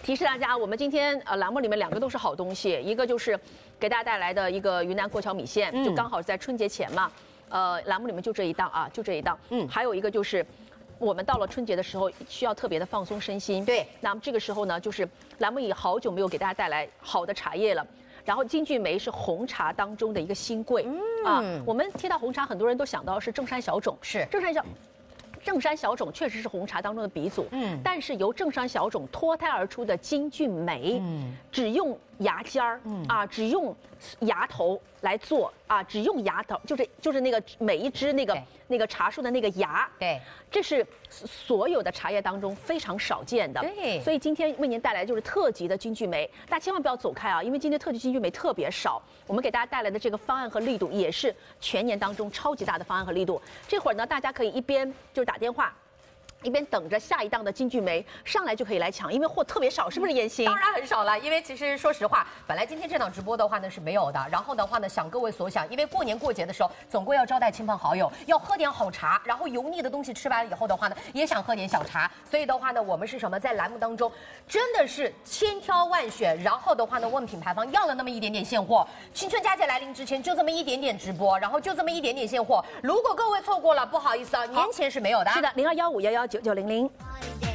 提示大家，我们今天栏目里面2个都是好东西，一个就是给大家带来的一个云南过桥米线，就刚好在春节前嘛，栏目里面就这一档啊，就这一档。还有一个就是我们到了春节的时候需要特别的放松身心。 对， 那么这个时候呢，就是栏目也好久没有给大家带来好的茶叶了。然后金骏眉是红茶当中的一个新贵我们提到红茶，很多人都想到是正山小种， 是正山小种确实是红茶当中的鼻祖，但是由正山小种脱胎而出的金骏眉，只用芽尖儿只用芽头来做只用芽头，就是那个每一支那个茶树的那个芽， 对， 这是所有的茶叶当中非常少见的， 对， 所以今天为您带来就是特级的金骏眉，大家千万不要走开啊，因为今天特级金骏眉特别少，我们给大家带来的这个方案和力度也是全年当中超级大的方案和力度。这会儿呢，大家可以一边就是打电话，一边等着下一档的金骏眉上来就可以来抢，因为货特别少，是不是妍希？ 当然很少了，因为其实说实话，本来今天这档直播的话呢是没有的，然后的话呢想各位所想，因为过年过节的时候总归要招待亲朋好友，要喝点好茶，然后油腻的东西吃完以后的话呢，也想喝点小茶，所以的话呢，我们是什么在栏目当中真的是千挑万选，然后的话呢问品牌方要了那么一点点现货，新春佳节来临之前就这么一点点直播，然后就这么一点点现货，如果各位错过了，不好意思啊，年前是没有的。 是的，0215119900。